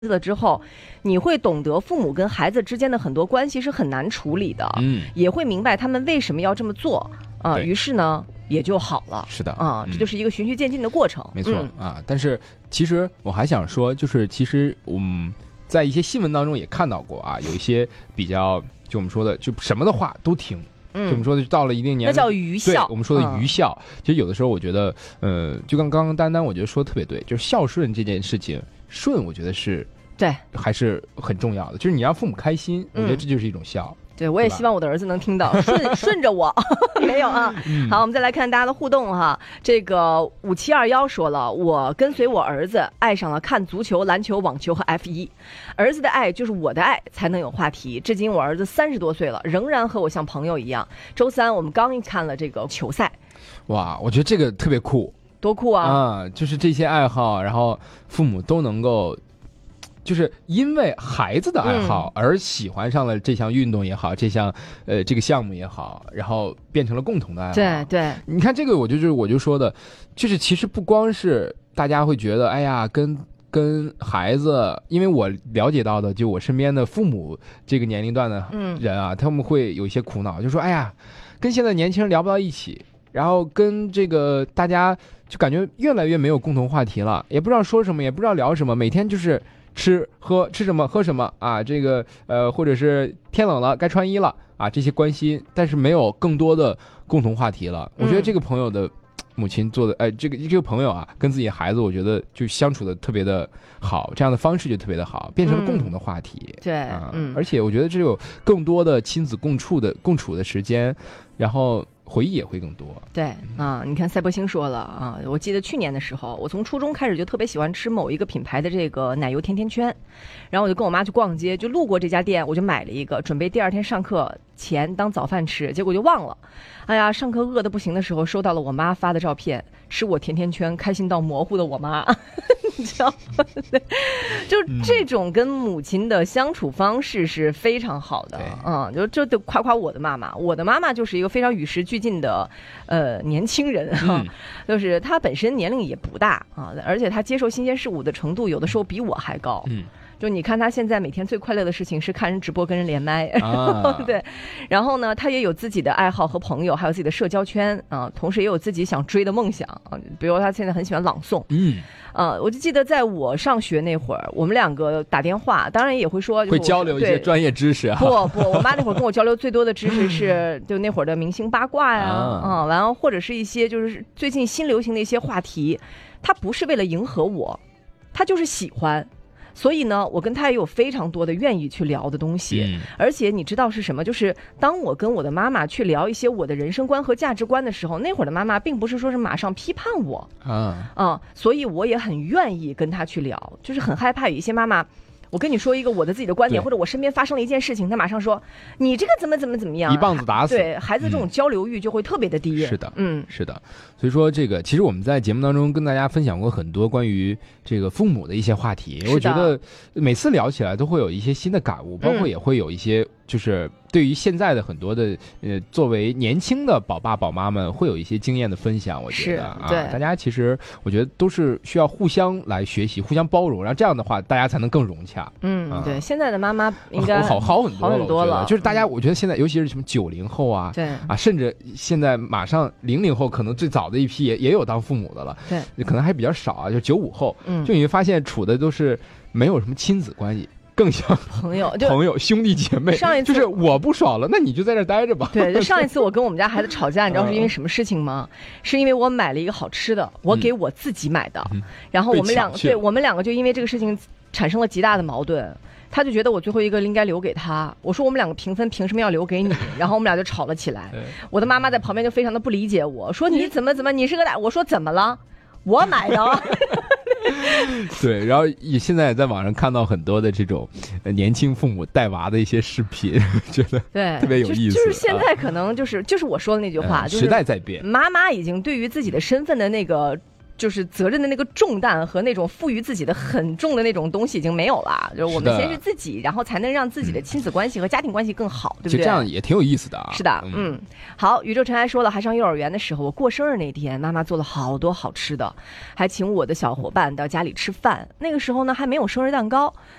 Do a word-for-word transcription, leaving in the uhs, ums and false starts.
了之后，你会懂得父母跟孩子之间的很多关系是很难处理的，嗯，也会明白他们为什么要这么做啊、呃。于是呢，也就好了。 是的啊、 嗯， 这就是一个循序渐进的过程。 没错、嗯、啊。但是其实我还想说，就是其实嗯，在一些新闻当中也看到过啊，有一些比较就我们说的就什么的话都听。嗯，就我们说的到了一定年龄， 那叫愚孝。 我们说的愚孝、嗯，其实有的时候我觉得，呃，就刚刚丹丹我觉得说的特别对，就是孝顺这件事情，顺我觉得是。对，还是很重要的，就是你让父母开心、嗯、我觉得这就是一种孝。 对，我也希望我的儿子能听到，顺顺着我没有啊、嗯。好，我们再来看大家的互动哈。这个五七二幺说了，我跟随我儿子爱上了看足球、篮球、网球和 F 一，儿子的爱就是我的爱，才能有话题。至今我儿子三十多岁了，仍然和我像朋友一样。周三我们刚看了这个球赛， 哇，我觉得这个特别酷， 多酷啊！ 啊，就是这些爱好，然后父母都能够。就是因为孩子的爱好而喜欢上了这项运动也好，嗯、这项呃这个项目也好，然后变成了共同的爱好。 对对， 你看这个，我就就是我就说的，就是其实不光是大家会觉得，哎呀，跟跟孩子，因为我了解到的，就我身边的父母这个年龄段的人啊，嗯、他们会有一些苦恼，就说，哎呀，跟现在年轻人聊不到一起，然后跟这个大家就感觉越来越没有共同话题了，也不知道说什么，也不知道聊什么，每天就是。吃喝吃什么喝什么啊，这个呃或者是天冷了该穿衣了啊，这些关心，但是没有更多的共同话题了。我觉得这个朋友的母亲做的，哎、呃，这个这个朋友啊，跟自己孩子，我觉得就相处的特别的好，这样的方式就特别的好，变成了共同的话题。 嗯、对、啊，嗯， 而且我觉得这有更多的亲子共处的共处的时间，然后。回忆也会更多。 对啊，你看赛博星说了啊，我记得去年的时候，我从初中开始就特别喜欢吃某一个品牌的这个奶油甜甜圈，然后我就跟我妈去逛街，就路过这家店，我就买了一个，准备第二天上课前当早饭吃，结果就忘了。哎呀，上课饿得不行的时候，收到了我妈发的照片，吃我甜甜圈开心到模糊的我妈，你知道吗？就这种跟母亲的相处方式是非常好的，嗯，就就得夸夸我的妈妈，我的妈妈就是一个非常与时俱进的呃年轻人哈、嗯，就是她本身年龄也不大啊，而且她接受新鲜事物的程度有的时候比我还高，嗯。就你看他现在每天最快乐的事情是看人直播跟人连麦、啊、对，然后呢他也有自己的爱好和朋友，还有自己的社交圈啊，同时也有自己想追的梦想啊，比如他现在很喜欢朗诵，嗯，啊，我就记得在我上学那会儿，我们两个打电话，当然也会说会交流一些专业知识啊， 不不，我妈那会儿跟我交流最多的知识是就那会儿的明星八卦呀，啊，然后或者是一些就是最近新流行的一些话题，他不是为了迎合我，他就是喜欢。所以呢，我跟他也有非常多的愿意去聊的东西、嗯、而且你知道是什么，就是当我跟我的妈妈去聊一些我的人生观和价值观的时候，那会儿的妈妈并不是说是马上批判我啊、嗯、所以我也很愿意跟她去聊，就是很害怕有一些妈妈我跟你说一个我的自己的观点，或者我身边发生了一件事情，他马上说你这个怎么怎么怎么样， 一棒子打死。 对孩子这种交流欲就会特别的低、 嗯、是的，嗯，是的。所以说这个其实我们在节目当中跟大家分享过很多关于这个父母的一些话题，我觉得每次聊起来都会有一些新的感悟，包括也会有一些就是对于现在的很多的呃作为年轻的宝爸宝妈们会有一些经验的分享，我觉得啊，对大家其实我觉得都是需要互相来学习，互相包容，然后这样的话大家才能更融洽。 嗯，啊、对，现在的妈妈应该好好很多了， 好很多了。 就是大家，我觉得现在尤其是什么九零后啊，对啊，甚至现在马上零零后，可能最早的一批也也有当父母的了，对，可能还比较少啊，就九五后，嗯，就你会发现处的都是没有什么亲子关系。更像朋友， 朋友兄弟姐妹。 上一次就是我不爽了，那你就在这待着吧。 对，就上一次我跟我们家孩子吵架，你知道是因为什么事情吗？是因为我买了一个好吃的，我给我自己买的，嗯、然后我们两个，对我们两个就因为这个事情产生了极大的矛盾。他就觉得我最后一个应该留给他，我说我们两个平分，凭什么要留给你？然后我们俩就吵了起来。我的妈妈在旁边就非常的不理解我，说你怎么怎么，你是个大，我说怎么了？我买的。 对，然后也现在也在网上看到很多的这种年轻父母带娃的一些视频，觉得对特别有意思。 就, 就是现在可能就是、啊、就是我说的那句话， 嗯、 就是时代在变， 妈妈已经对于自己的身份的那个就是责任的那个重担和那种赋予自己的很重的那种东西已经没有了，就是我们先是自己，然后才能让自己的亲子关系和家庭关系更好，对不对？ 其实这样也挺有意思的啊。 是的，嗯，嗯好，宇宙尘埃说了，还上幼儿园的时候，我过生日那天，妈妈做了好多好吃的，还请我的小伙伴到家里吃饭。那个时候呢，还没有生日蛋糕。